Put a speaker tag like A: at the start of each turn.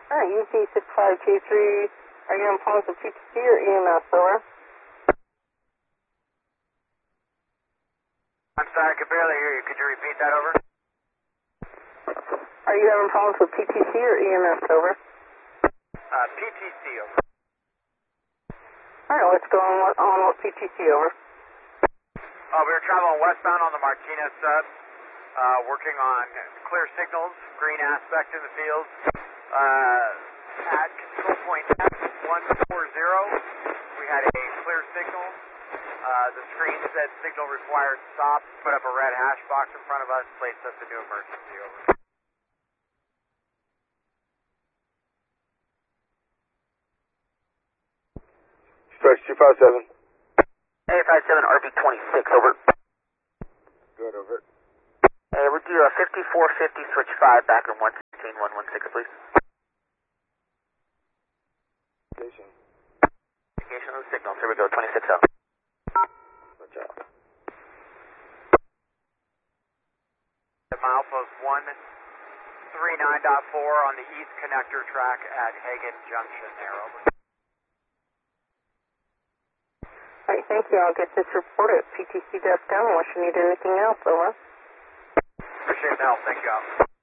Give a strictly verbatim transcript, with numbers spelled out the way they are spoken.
A: Alright, U P six five two three, are you on phones with P T C or E M S, over?
B: I'm sorry, I could barely hear you. Could you repeat that, over?
A: Are you having problems with P T C or E M S, over?
B: Uh, P T C, over.
A: Alright, what's going on with P T C, over?
B: Uh, we were traveling westbound on the Martinez sub, uh, working on clear signals, green aspect in the field. Uh, at control point F one forty, we had a clear signal. Uh, the screen said signal required stop, put up a red hash box in front of us, placed us into emergency, over.
C: Stretch two five seven.
D: A five seven R B twenty-six, over.
C: Good, over.
D: Hey, we'll do a fifty-four fifty, switch five, back room one sixteen one one six, please.
C: Station.
D: Indication of the signals, here we go, twenty-six oh.
C: Good job.
B: Milepost one thirty-nine point four on the east connector track at Hagen Junction there, over.
A: Alright, thank you. I'll get this reported at P T C desk down unless you need anything else, over.
B: Appreciate the help. Thank you.